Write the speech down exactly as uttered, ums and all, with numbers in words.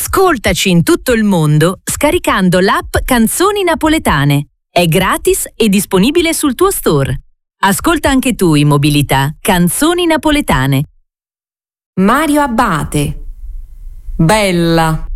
Ascoltaci in tutto il mondo scaricando l'app Canzoni Napoletane. È gratis e disponibile sul tuo store. Ascolta anche tu in mobilità Canzoni Napoletane. Mario Abbate. Bella.